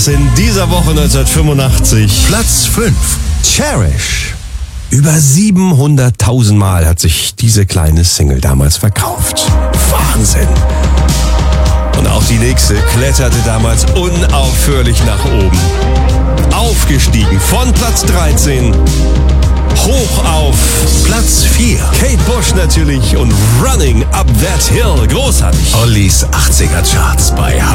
In dieser Woche 1985. Platz 5. Cherish. Über 700.000 Mal hat sich diese kleine Single damals verkauft. Wahnsinn! Und auch die nächste kletterte damals unaufhörlich nach oben. Aufgestiegen von Platz 13 hoch auf Platz 4. Kate Bush natürlich und Running Up That Hill. Großartig. Ollis 80er Charts bei